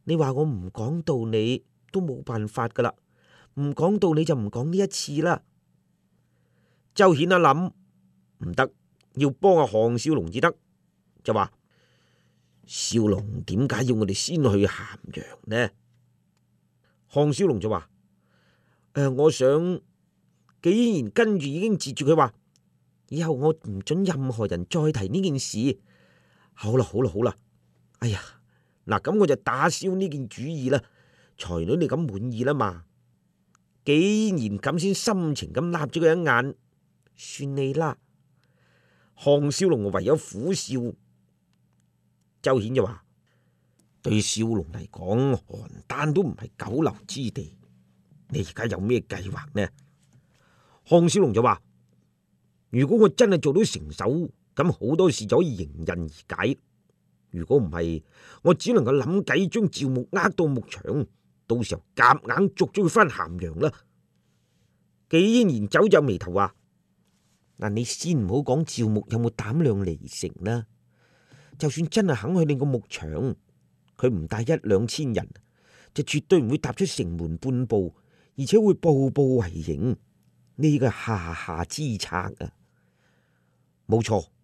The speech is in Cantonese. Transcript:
你話我唔講道理都冇辦法噶啦，唔講道理就唔講呢一次啦。周顯一諗，唔得，要幫阿項少龍至得，就話：少龍點解要我哋先去咸陽呢？項少龍就話：我想既然跟住已經截住佢話，以後我唔准任何人再提呢件事。好啦好啦好啦，哎呀，嗱咁我就打消呢件主意啦。才女你咁滿意啦嘛？既然咁先深情咁立咗佢一眼，算你啦。項少龍唯有苦笑。周顯就話：對少龍嚟講，邯鄲都唔係久留之地，你而家有咩計劃呢？項少龍就話：如果我真係做到成手，咁好多事就可以迎刃而解。如果唔係，我只能夠諗計將趙牧呃到牧場，到時候夾硬捉咗佢翻咸陽啦。紀嫣然皺皺眉頭話：嗱，你先唔好講趙牧有冇膽量離城啦。就算真係肯去你個牧場，佢唔帶100-200人，就絕對唔會踏出城門半步，而且會步步為營。呢個係下下之策啊！冇錯，